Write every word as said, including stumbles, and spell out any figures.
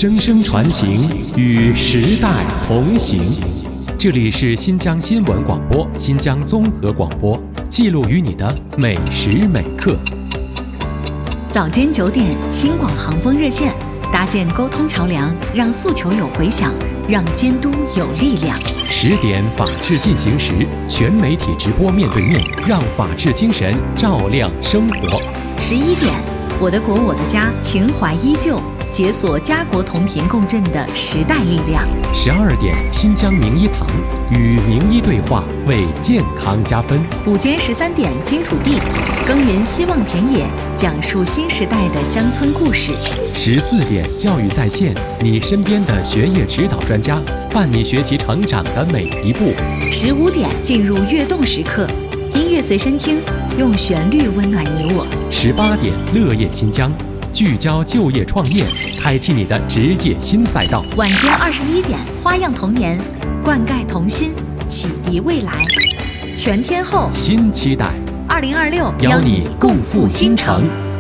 声声传情，与时代同行。这里是新疆新闻广播、新疆综合广播，记录于你的每时每刻。 早间九点，新广航风热线，搭建沟通桥梁，让诉求有回响，让监督有力量。 十点，法治进行时，全媒体直播面对面，让法治精神照亮生活。 十一点，我的国我的家，情怀依旧，解锁家国同频共振的时代力量。 十二点，新疆名医堂，与名医对话，为健康加分。 午间十三点，金土地，耕耘希望田野，讲述新时代的乡村故事。 十四点，教育在线，你身边的学业指导专家，伴你学习成长的每一步。 十五点，进入跃动时刻，音乐随身听，用旋律温暖你我。 十八点，乐业新疆，聚焦就业创业，开启你的职业新赛道。 晚间二十一点，花样童年，灌溉童心，启迪未来。全天候新期待， 二零二六， 邀你共赴新城。